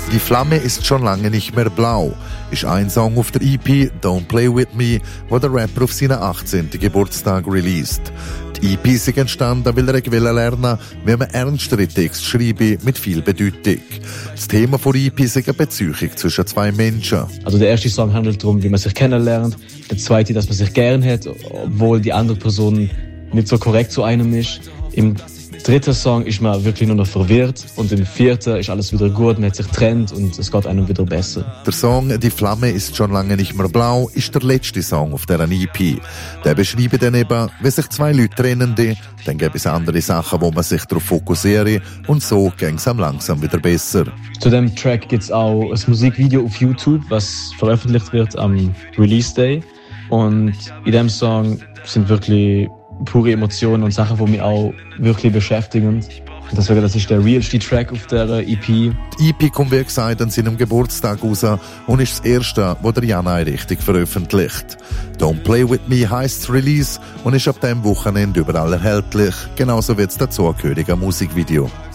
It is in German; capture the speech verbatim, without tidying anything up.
Die Flamme ist schon lange nicht mehr blau ist ein Song auf der E P «Don't Play With Me», wo der Rapper auf seinen achtzehnten Geburtstag released. Die E P ist entstanden, weil er lernen wollte, wie man ernstere Texte schreibe mit viel Bedeutung. Das Thema der E P ist eine Beziehung zwischen zwei Menschen. Also der erste Song handelt darum, wie man sich kennenlernt. Der zweite, dass man sich gern hat, obwohl die andere Person nicht so korrekt zu einem ist. Im dritten Song ist man wirklich nur noch verwirrt und im vierten ist alles wieder gut, man hat sich getrennt und es geht einem wieder besser. Der Song «Die Flamme ist schon lange nicht mehr blau» ist der letzte Song auf dieser E P. Der beschreibt dann eben, wie sich zwei Leute trennen, dann gibt es andere Sachen, wo man sich darauf fokussiert und so ging es einem langsam wieder besser. Zu dem Track gibt es auch ein Musikvideo auf YouTube, was veröffentlicht wird am Release Day. Und in dem Song sind wirklich pure Emotionen und Sachen, die mich auch wirklich beschäftigen. Und deswegen, das ist der realste Track auf der E P. Die E P kommt, wie gesagt, an seinem Geburtstag raus und ist das erste, das der Janai richtig veröffentlicht. «Don't Play With Me» heisst Release und ist ab diesem Wochenende überall erhältlich, genauso wie das dazugehörige Musikvideo.